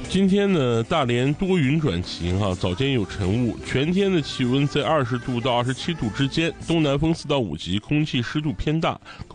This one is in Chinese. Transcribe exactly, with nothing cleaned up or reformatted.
今天呢，大连多云转晴哈，早间有晨雾，全天的气温在二十度到二十七度之间，东南风四到五级，空气湿度偏大。